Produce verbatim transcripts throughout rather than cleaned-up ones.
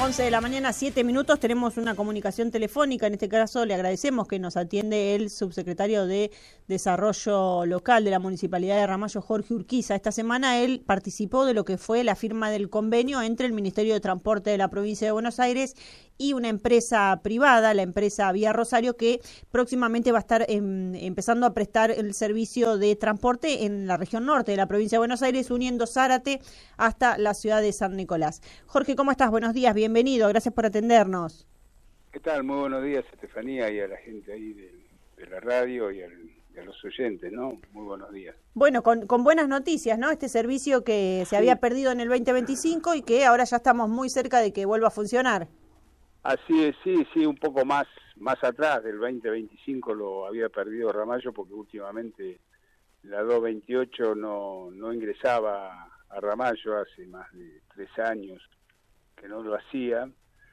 once de la mañana, siete minutos, tenemos una comunicación telefónica. En este caso le agradecemos que nos atiende el subsecretario de Desarrollo Local de la Municipalidad de Ramallo, Jorge Urquiza. Esta semana él participó de lo que fue la firma del convenio entre el Ministerio de Transporte de la Provincia de Buenos Aires y una empresa privada, la empresa Vía Rosario, que próximamente va a estar em, empezando a prestar el servicio de transporte en la región norte de la Provincia de Buenos Aires, uniendo Zárate hasta la ciudad de San Nicolás. Jorge, ¿cómo estás? Buenos días, bienvenido, gracias por atendernos. ¿Qué tal? Muy buenos días, Estefanía, y a la gente ahí de, de la radio y, al, y a los oyentes, ¿no? Muy buenos días. Bueno, con, con buenas noticias, ¿no? Este servicio que se sí. había perdido en el veinte veinticinco y que ahora ya estamos muy cerca de que vuelva a funcionar. Así es, sí, sí, un poco más más atrás del veinte veinticinco lo había perdido Ramallo porque últimamente la dos veintiocho no, no ingresaba a Ramallo, hace más de tres años que no lo hacía.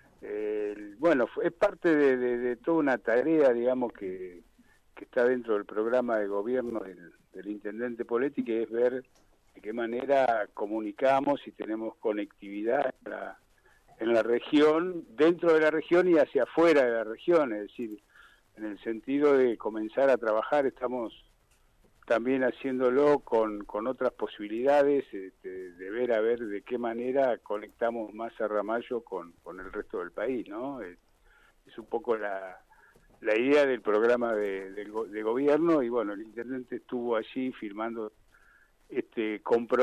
Eh, bueno, es parte de, de, de toda una tarea, digamos, que, que está dentro del programa de gobierno del, del Intendente Poletti, que es ver de qué manera comunicamos y tenemos conectividad en la, en la región, dentro de la región y hacia afuera de la región, es decir, en el sentido de comenzar a trabajar, estamos también haciéndolo con, con otras posibilidades, este, de ver a ver de qué manera conectamos más a Ramallo con, con el resto del país, ¿no? Es, es un poco la, la idea del programa de, de, de gobierno, y bueno, el intendente estuvo allí firmando este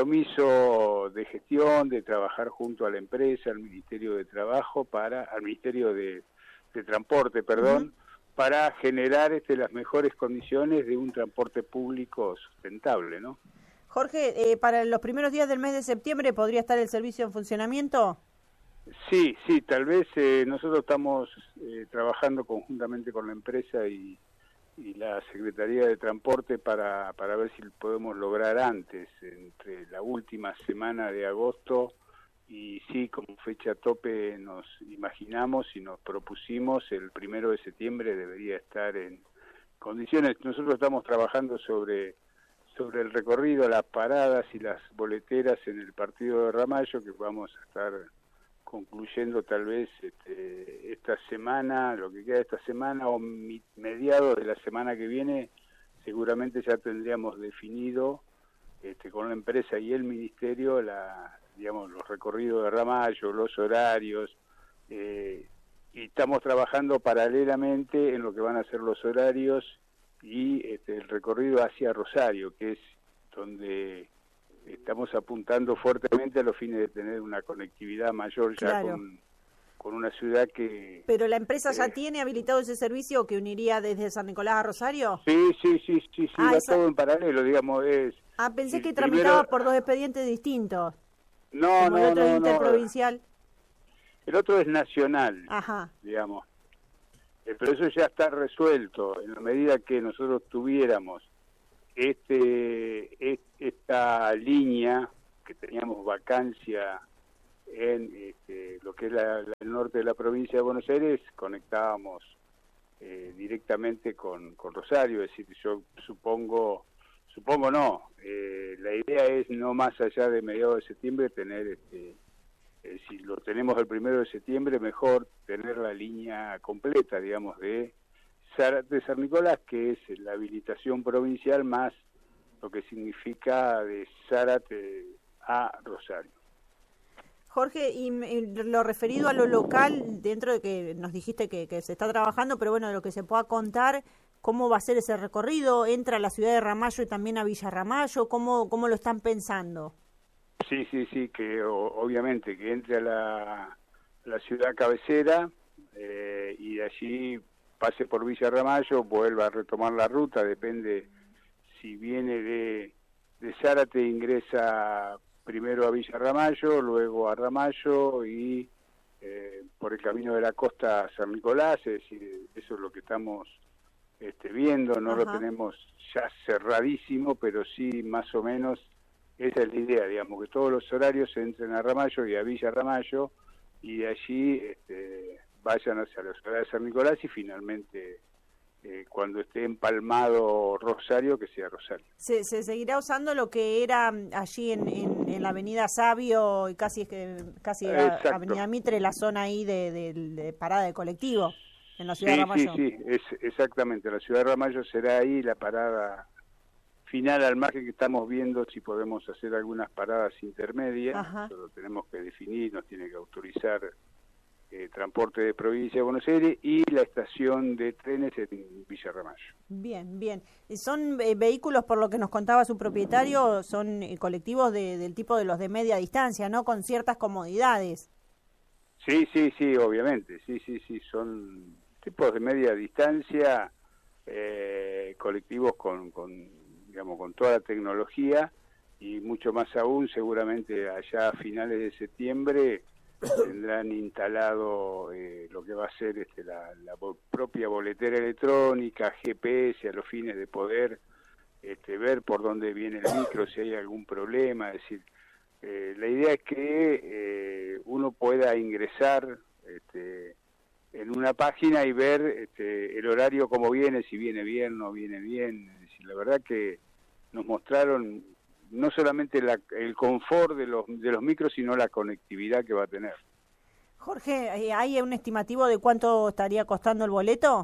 compromiso de gestión, de trabajar junto a la empresa, al Ministerio de Trabajo, para, al Ministerio de, de Transporte, perdón, uh-huh. para generar este, las mejores condiciones de un transporte público sustentable, ¿no? Jorge, eh, ¿para los primeros días del mes de septiembre podría estar el servicio en funcionamiento? Sí, sí, tal vez eh, nosotros estamos eh, trabajando conjuntamente con la empresa y, y la Secretaría de Transporte para, para ver si podemos lograr antes, entre la última semana de agosto, y sí, como fecha tope nos imaginamos y nos propusimos, el primero de septiembre debería estar en condiciones. Nosotros estamos trabajando sobre, sobre el recorrido, las paradas y las boleteras en el partido de Ramallo, que vamos a estar concluyendo tal vez este, esta semana, lo que queda de esta semana, o mi, mediados de la semana que viene, seguramente ya tendríamos definido este, con la empresa y el ministerio la digamos, los recorridos de Ramallo, los horarios, eh, y estamos trabajando paralelamente en lo que van a ser los horarios y este, el recorrido hacia Rosario, que es donde estamos apuntando fuertemente a los fines de tener una conectividad mayor ya claro. con, con una ciudad que... ¿Pero la empresa eh, ya tiene habilitado ese servicio que uniría desde San Nicolás a Rosario? Sí, sí, sí, sí, sí ah, va esa... todo en paralelo, digamos. Es, ah, pensé que tramitaba primero... por dos expedientes distintos. No, Como no, el otro no, es interprovincial. No. El otro es nacional, Ajá. digamos. Eh, pero eso ya está resuelto. En la medida que nosotros tuviéramos este, este esta línea, que teníamos vacancia en este, lo que es la, la, el norte de la provincia de Buenos Aires, conectábamos eh, directamente con, con Rosario. Es decir, yo supongo... Supongo no, eh, la idea es no más allá de mediados de septiembre tener, este, eh, si lo tenemos el primero de septiembre, mejor tener la línea completa, digamos, de Zárate San Nicolás, que es la habilitación provincial más lo que significa de Zárate a Rosario. Jorge, y lo referido a lo local, dentro de que nos dijiste que, que se está trabajando, pero bueno, de lo que se pueda contar, ¿cómo va a ser ese recorrido? ¿Entra a la ciudad de Ramallo y también a Villa Ramallo? ¿Cómo, cómo lo están pensando? Sí, sí, sí, que o, obviamente que entre a la, la ciudad cabecera eh, y de allí pase por Villa Ramallo, vuelva a retomar la ruta, depende si viene de, de Zárate, ingresa primero a Villa Ramallo, luego a Ramallo y eh, por el camino de la costa a San Nicolás, es decir, eso es lo que estamos este, viendo, no Ajá. lo tenemos ya cerradísimo, pero sí más o menos esa es la idea, digamos, que todos los horarios entren a Ramallo y a Villa Ramallo y de allí este, vayan hacia la ciudad de San Nicolás y finalmente eh, cuando esté empalmado Rosario, que sea Rosario. ¿Se, se seguirá usando lo que era allí en, en, en la avenida Sabio, y casi, casi Exacto. avenida Mitre, la zona ahí de, de, de parada de colectivo, en la ciudad sí, de Ramallo? Sí, sí, es, exactamente. La ciudad de Ramallo será ahí la parada final, al margen que estamos viendo si podemos hacer algunas paradas intermedias. Ajá. Eso lo tenemos que definir, nos tiene que autorizar eh, Transporte de Provincia de Buenos Aires y la estación de trenes en Villa Ramallo. Bien, bien. ¿Son eh, vehículos, por lo que nos contaba su propietario, son eh, colectivos de, del tipo de los de media distancia, ¿no? Con ciertas comodidades. Sí, sí, sí, obviamente. Sí, sí, sí, son tipos de media distancia, eh, colectivos con... con digamos, con toda la tecnología, y mucho más aún, seguramente allá a finales de septiembre tendrán instalado eh, lo que va a ser este, la, la propia boletera electrónica, G P S, a los fines de poder este, ver por dónde viene el micro, si hay algún problema. Es decir, eh, la idea es que eh, uno pueda ingresar este, en una página y ver este, el horario como viene, si viene bien, no viene bien. La verdad que nos mostraron no solamente la, el confort de los de los micros, sino la conectividad que va a tener. Jorge, ¿hay un estimativo de cuánto estaría costando el boleto?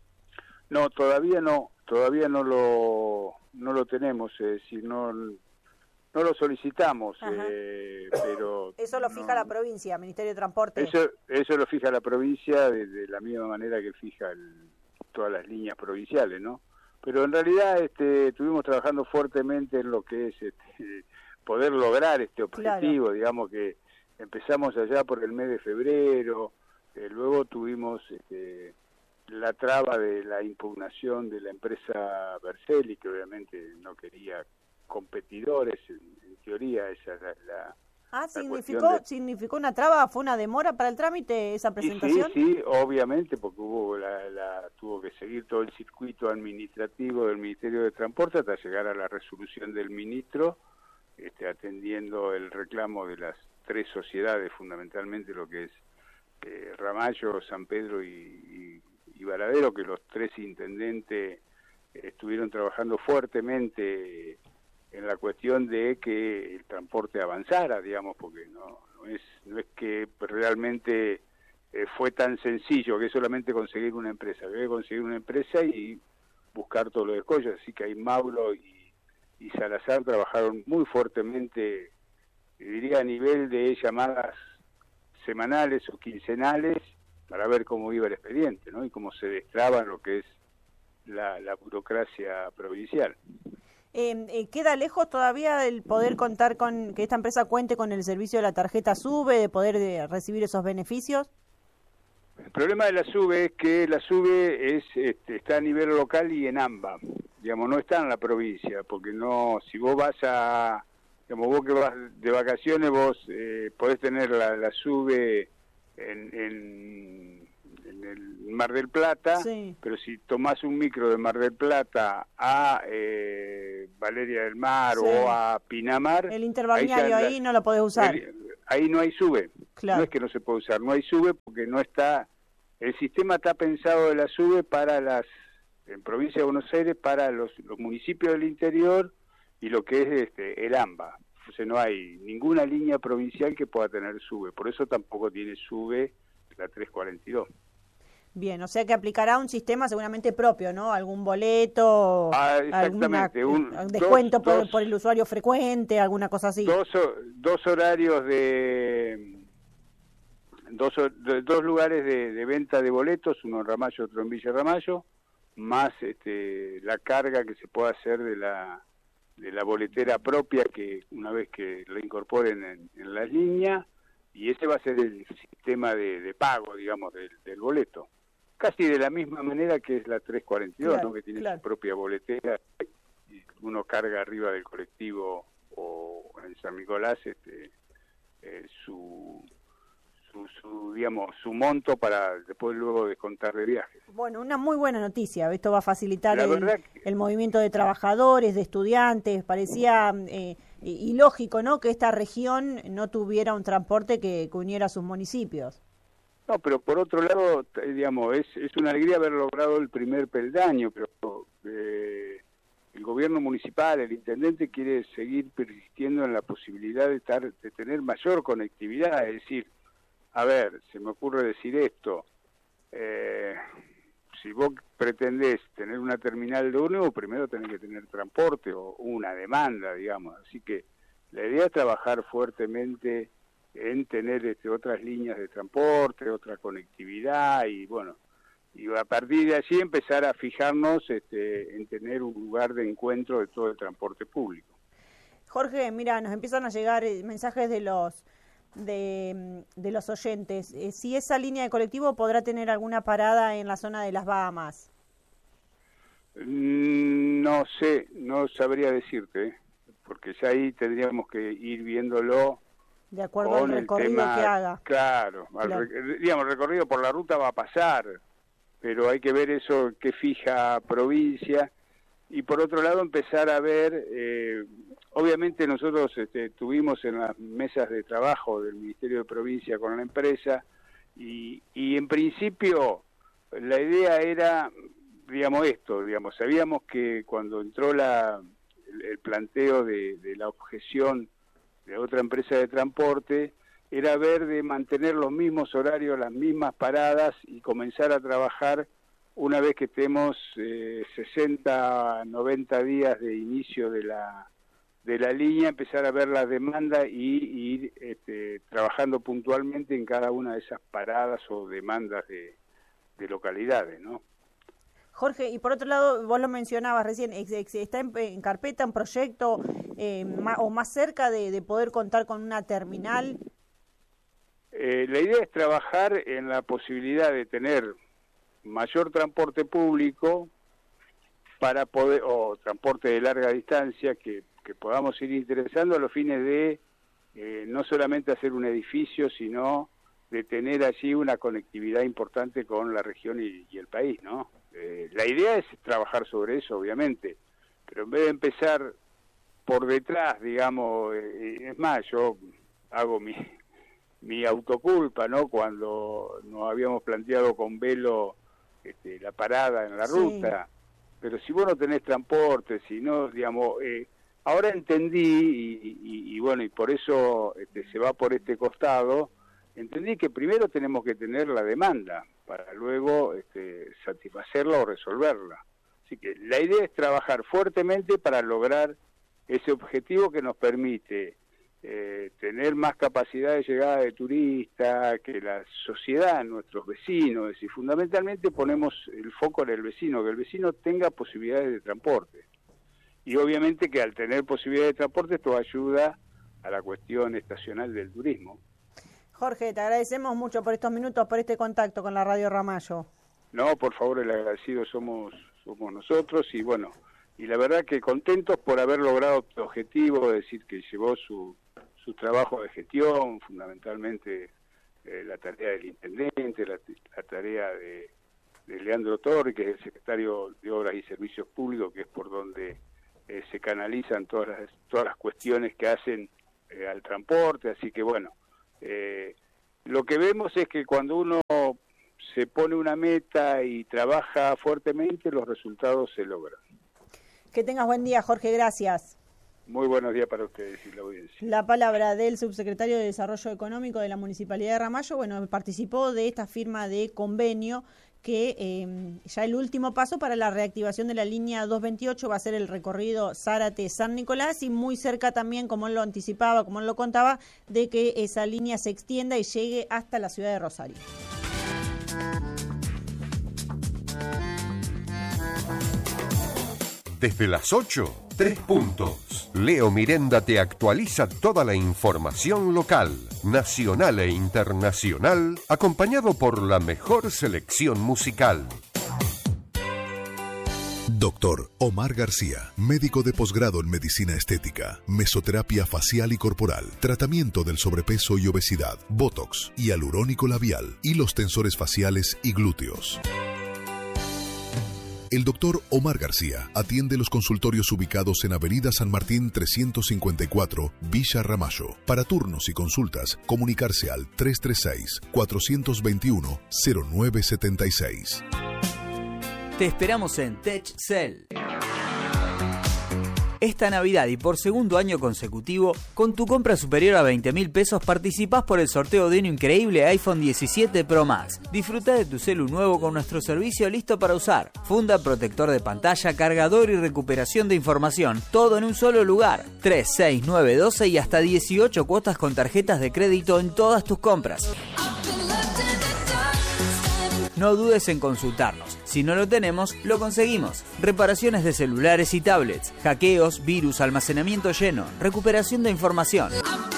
No, todavía no, todavía no lo no lo tenemos, es decir, no no lo solicitamos, eh, pero eso lo fija no, la provincia, Ministerio de Transporte. Eso eso lo fija la provincia de, de la misma manera que fija el, todas las líneas provinciales, ¿no? Pero en realidad este, estuvimos trabajando fuertemente en lo que es este, poder lograr este objetivo. Claro. Digamos que empezamos allá por el mes de febrero, eh, luego tuvimos este, la traba de la impugnación de la empresa Berselli, que obviamente no quería competidores, en, en teoría esa es la... la Ah, ¿significó, de... ¿significó una traba? ¿Fue una demora para el trámite esa presentación? Sí, sí, obviamente, porque hubo la, la, tuvo que seguir todo el circuito administrativo del Ministerio de Transporte hasta llegar a la resolución del ministro, este, atendiendo el reclamo de las tres sociedades, fundamentalmente lo que es eh, Ramallo, San Pedro y, y, y Varadero, que los tres intendentes eh, estuvieron trabajando fuertemente en la cuestión de que el transporte avanzara, digamos, porque no, no es no es que realmente eh, fue tan sencillo que solamente conseguir una empresa, que hay que conseguir una empresa y buscar todos los escollos, así que ahí Mauro y, y Salazar trabajaron muy fuertemente, diría a nivel de llamadas semanales o quincenales, para ver cómo iba el expediente, ¿no? Y cómo se destraba lo que es la, la burocracia provincial. Eh, eh, ¿Queda lejos todavía el poder contar con que esta empresa cuente con el servicio de la tarjeta SUBE, de poder de recibir esos beneficios? El problema de la SUBE es que la SUBE es, este, está a nivel local y en AMBA, digamos, no está en la provincia, porque no, si vos vas a, digamos, vos que vas de vacaciones, vos eh, podés tener la, la SUBE en, en, en el Mar del Plata, sí. Pero si tomás un micro de Mar del Plata a eh, Valeria del Mar, sí, o a Pinamar, el interbalneario ahí, ahí no lo podés usar. El, ahí no hay SUBE, claro. No es que no se puede usar, no hay SUBE porque no está, el sistema está pensado de la SUBE para las, en provincia de Buenos Aires, para los, los municipios del interior y lo que es este, el AMBA. O sea, no hay ninguna línea provincial que pueda tener SUBE, por eso tampoco tiene SUBE la trescientos cuarenta y dos. Bien, o sea que aplicará un sistema seguramente propio, ¿no? Algún boleto, ah, exactamente. Alguna, un descuento dos, por, dos, por el usuario frecuente, alguna cosa así. Dos, dos horarios de dos, de, dos lugares de, de venta de boletos, uno en Ramallo, otro en Villa Ramallo, más este, la carga que se puede hacer de la de la boletera propia, que una vez que lo incorporen en, en las líneas, y ese va a ser el sistema de, de pago, digamos, del, del boleto. Casi de la misma manera que es la trescientos cuarenta y dos, claro, ¿no? Que tiene claro. su propia boletera, y uno carga arriba del colectivo o en San Nicolás este, eh, su, su, su, digamos, su monto para después luego descontar de viajes. Bueno, una muy buena noticia, esto va a facilitar el, que... el movimiento de trabajadores, de estudiantes, parecía eh, ilógico, ¿no?, que esta región no tuviera un transporte que, que uniera a sus municipios. No, pero por otro lado, digamos, es, es una alegría haber logrado el primer peldaño, pero eh, el gobierno municipal, el intendente quiere seguir persistiendo en la posibilidad de, estar, de tener mayor conectividad, es decir, a ver, se me ocurre decir esto, eh, si vos pretendés tener una terminal de ómnibus, primero tenés que tener transporte o una demanda, digamos, así que la idea es trabajar fuertemente en tener este, otras líneas de transporte, otra conectividad y bueno, y a partir de allí empezar a fijarnos este, en tener un lugar de encuentro de todo el transporte público. Jorge, mira, nos empiezan a llegar mensajes de los de, de los oyentes. Eh, si esa línea de colectivo podrá tener alguna parada en la zona de las Bahamas. No sé, no sabría decirte, ¿eh? Porque ya ahí tendríamos que ir viéndolo. De acuerdo al recorrido tema, que haga. Claro, claro. Al, digamos, el recorrido por la ruta va a pasar, pero hay que ver eso que fija provincia y por otro lado empezar a ver, eh, obviamente nosotros este, tuvimos en las mesas de trabajo del Ministerio de Provincia con la empresa y, y en principio la idea era, digamos esto, digamos, sabíamos que cuando entró la, el, el planteo de, de la objeción de otra empresa de transporte, era ver de mantener los mismos horarios, las mismas paradas y comenzar a trabajar una vez que estemos eh, sesenta, noventa días de inicio de la de la línea, empezar a ver la demanda y, y ir este, trabajando puntualmente en cada una de esas paradas o demandas de, de localidades, ¿no? Jorge, y por otro lado, vos lo mencionabas recién, ¿está en, en carpeta, un proyecto eh, más, o más cerca de, de poder contar con una terminal? Eh, la idea es trabajar en la posibilidad de tener mayor transporte público para poder, o transporte de larga distancia, que, que podamos ir interesando a los fines de eh, no solamente hacer un edificio, sino de tener allí una conectividad importante con la región y, y el país, ¿no? Eh, la idea es trabajar sobre eso, obviamente, pero en vez de empezar por detrás, digamos, eh, es más, yo hago mi, mi autoculpa, ¿no? Cuando nos habíamos planteado con Velo este, la parada en la ruta, sí. Pero si vos no tenés transporte, si no, digamos, eh, ahora entendí, y, y, y bueno, y por eso este, se va por este costado, entendí que primero tenemos que tener la demanda para luego este, satisfacerla o resolverla. Así que la idea es trabajar fuertemente para lograr ese objetivo que nos permite eh, tener más capacidad de llegada de turistas, que la sociedad, nuestros vecinos, y fundamentalmente ponemos el foco en el vecino, que el vecino tenga posibilidades de transporte. Y obviamente que al tener posibilidades de transporte esto ayuda a la cuestión estacional del turismo. Jorge, te agradecemos mucho por estos minutos, por este contacto con la Radio Ramallo. No, por favor, el agradecido somos somos nosotros y bueno, y la verdad que contentos por haber logrado este objetivo, es decir, que llevó su, su trabajo de gestión, fundamentalmente eh, la tarea del intendente, la, la tarea de, de Leandro Torri, que es el secretario de Obras y Servicios Públicos, que es por donde eh, se canalizan todas las, todas las cuestiones que hacen eh, al transporte, así que bueno, Eh, lo que vemos es que cuando uno se pone una meta y trabaja fuertemente, los resultados se logran. Que tengas buen día, Jorge, gracias. Muy buenos días para ustedes y la audiencia. La palabra del subsecretario de Desarrollo Económico de la Municipalidad de Ramallo, bueno, participó de esta firma de convenio que eh, ya el último paso para la reactivación de la línea doscientos veintiocho va a ser el recorrido Zárate-San Nicolás y muy cerca también, como él lo anticipaba, como él lo contaba, de que esa línea se extienda y llegue hasta la ciudad de Rosario. Desde las ocho, tres puntos. Leo Mirenda te actualiza toda la información local, nacional e internacional, acompañado por la mejor selección musical. Doctor Omar García, médico de posgrado en medicina estética, mesoterapia facial y corporal, tratamiento del sobrepeso y obesidad, botox, hialurónico labial y los tensores faciales y glúteos. El doctor Omar García atiende los consultorios ubicados en Avenida San Martín trescientos cincuenta y cuatro, Villa Ramallo. Para turnos y consultas, comunicarse al tres tres seis, cuatro dos uno, cero nueve siete seis. Te esperamos en TechCell. Esta Navidad y por segundo año consecutivo, con tu compra superior a veinte mil pesos participás por el sorteo de un increíble iPhone diecisiete Pro Max. Disfruta de tu celu nuevo con nuestro servicio listo para usar. Funda, protector de pantalla, cargador y recuperación de información. Todo en un solo lugar. tres, seis, nueve, doce y hasta dieciocho cuotas con tarjetas de crédito en todas tus compras. No dudes en consultarnos. Si no lo tenemos, lo conseguimos. Reparaciones de celulares y tablets, hackeos, virus, almacenamiento lleno, recuperación de información.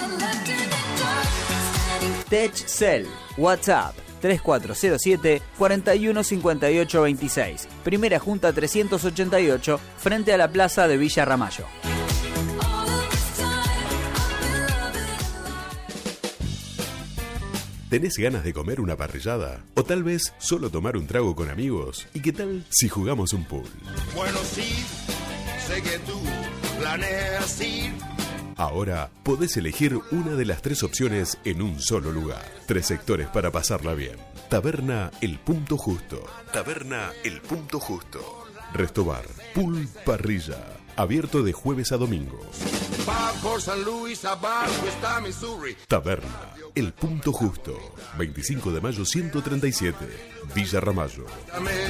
TechCell, WhatsApp tres cuatro cero siete, cuatro uno cinco ocho dos seis. Primera Junta trescientos ochenta y ocho, frente a la plaza de Villa Ramallo. ¿Tenés ganas de comer una parrillada? ¿O tal vez solo tomar un trago con amigos? ¿Y qué tal si jugamos un pool? Bueno, sí, sé que tú planeas ir. Ahora podés elegir una de las tres opciones en un solo lugar. Tres sectores para pasarla bien. Taberna El Punto Justo. Taberna El Punto Justo. Restobar. Pool Parrilla. Abierto de jueves a domingo. Va por San Luis, abajo está Missouri. Taberna El Punto Justo. veinticinco de mayo ciento treinta y siete. Villa Ramallo.